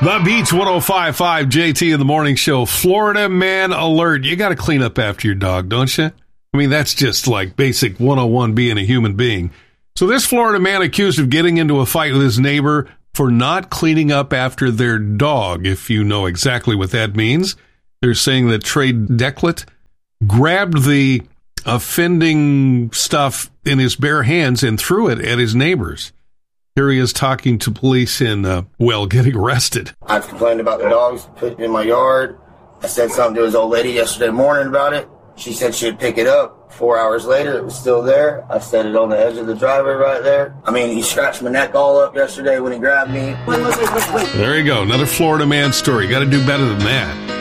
The Beach 105.5 JT in the morning show. Florida man alert. You got to clean up after your dog, don't you? I mean, that's just like basic 101 being a human being. So this Florida man accused of getting into a fight with his neighbor for not cleaning up after their dog, if you know exactly what that means. They're saying that Trey Declet grabbed the offending stuff in his bare hands and threw it at his neighbors. Here he is talking to police in, getting arrested. I've complained about the dogs putting in my yard. I said something to his old lady yesterday morning about it. She said she would pick it up. 4 hours later, it was still there. I set it on the edge of the driveway right there. I mean, he scratched my neck all up yesterday when he grabbed me. There you go. Another Florida man story. Got to do better than that.